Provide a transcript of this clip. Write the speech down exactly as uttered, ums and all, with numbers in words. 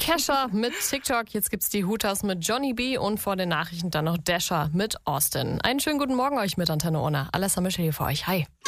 Kesha mit TikTok. Jetzt gibt's die Hooters mit Johnny B. und vor den Nachrichten dann noch Dasher mit Austin. Einen schönen guten Morgen euch mit Antenne Ohne. Alessa Mischel hier für euch. Hi.